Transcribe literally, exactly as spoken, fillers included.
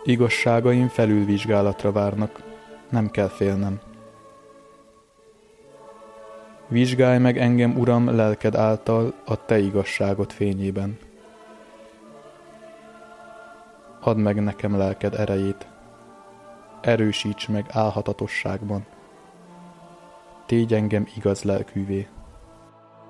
Igazságaim felülvizsgálatra várnak, nem kell félnem. Vizsgálj meg engem, Uram, lelked által a te igazságod fényében. Add meg nekem lelked erejét, erősíts meg álhatatosságban. Tégy engem igaz lelkűvé.